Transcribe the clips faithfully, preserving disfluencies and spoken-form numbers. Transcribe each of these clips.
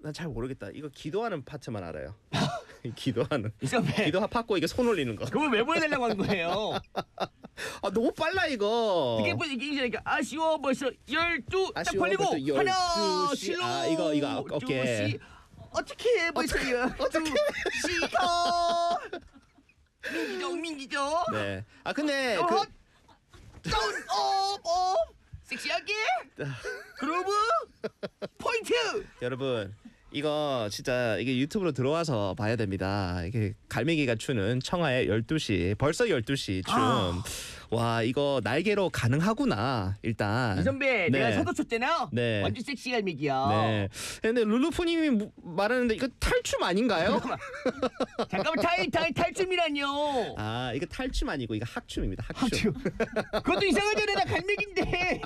난 잘 모르겠다. 이거 기도하는 파트만 알아요. 기도하는. 이선배. 기도 받고 이게 손 올리는 거. 그걸 왜 보내달라고 하는 거예요? 아 너무 빨라 이거. 이게 뭐 이게 이제 아쉬워 벌써 열두 딱 아쉬워, 벌리고 벌써 열두 하나 시. 실로 아, 이거, 이거, 오케이. 두 시. 어떻게 벌써 어떻게 시더 민기죠 민기죠. 네. 아 근데 어, 그 다운 업업 섹시하게 그루브 포인트. 여러분 이거 진짜 이게 유튜브로 들어와서 봐야 됩니다. 이게 갈매기가 추는 청하의 열두 시 벌써 열두 시 춤. 아. 와 이거 날개로 가능하구나 일단. 이 선배 네. 내가 서도 쳤잖아. 네. 완전 섹시 갈매기야. 네. 근데 룰루프님이 무- 말하는데 이거 탈춤 아닌가요? 잠깐만 탈, 탈, 탈춤이라뇨. 아 이거 탈춤 아니고 이거 학춤입니다. 학춤. 그것도 이상하잖아. 나 갈매기인데.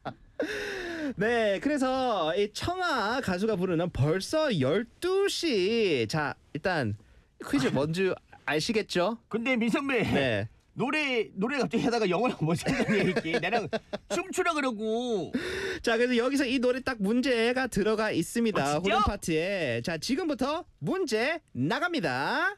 네, 그래서 이 청아 가수가 부르는 벌써 열두 시. 자, 일단 퀴즈 뭔지 아시겠죠? 근데 민선배 네. 노래 노래 갑자기 하다가 영어랑 뭐 생각이야 이게. 나랑 춤추라 그러고. 자, 그래서 여기서 이 노래 딱 문제가 들어가 있습니다. 어, 진짜? 후렴 파트에. 자, 지금부터 문제 나갑니다.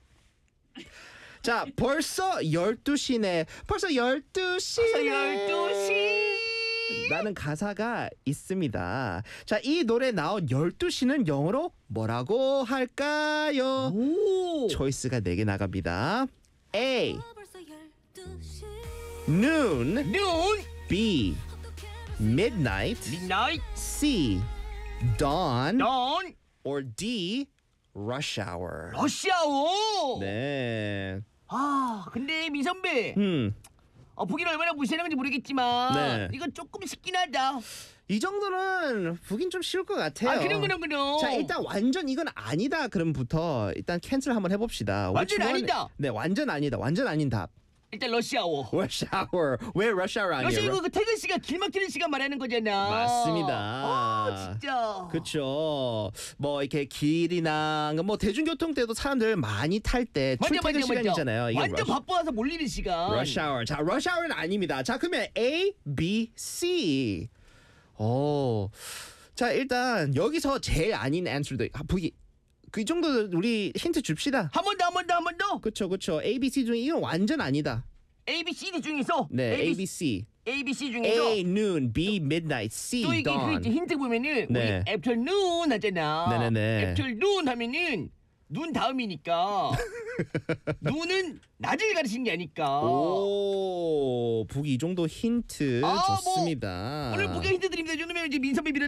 자, 벌써 열두 시네. 벌써 열두 시네. 열두 시. 라는 가사가 있습니다. 자, 이 노래 나온 열두 시는 영어로 뭐라고 할까요? 오. 초이스가 네 개 나갑니다. A. 벌써 열두 시 Noon. 눈. B. Midnight. midnight. C. Dawn. dawn. Or D. Rush hour. 러시아워. 네. 아 근데 민선배. 음. 어, 보기는 얼마나 무시하는지 모르겠지만 네. 이건 조금 쉽긴 하다. 이 정도는 보긴 좀 쉬울 것 같아요. 아 그럼 그럼 그럼. 자 일단 완전 이건 아니다 그럼부터 일단 캔슬 한번 해봅시다. 완전 Which one- 아니다. 네 완전 아니다. 완전 아닌 답. 일단 러시아워. Rush hour. 왜 rush hour 아니에요? 러시아 이거 그 퇴근 시간 길 막히는 시간 말하는 거잖아. 맞습니다. 아 진짜. 그렇죠. 뭐 이렇게 길이나 뭐 대중교통 때도 사람들 많이 탈 때 맞아, 출퇴근 맞아, 맞아. 시간이잖아요. 이게 완전 rush, 바빠서 몰리는 시간. rush hour. 자, rush hour는 아닙니다. 자, 그러면 A, B, C. 오. 자, 일단 여기서 제일 아닌 answer도 아, 보기 그 정도 우리 힌트 줍시다. 한 번 더, 한 번 더, 한 번 더. 그렇죠, 그렇죠. A, B, C 중에 이건 완전 아니다. A, B, C, D 중에서. 네, A, A, B, C. A, B, C 중에서. A, noon, B, midnight, C, 또 이게 그 dawn. 이제 힌트 보면은 네. 우리 afternoon 하잖아. 네네네. afternoon 하면은 눈 다음이니까. 눈은 낮을 가르치는 게 아닐까. 오, 보기 이 정도 힌트 아, 뭐, 좋습니다. 오늘 보기 힌트 드립니다. 이 정도면 이제 민선배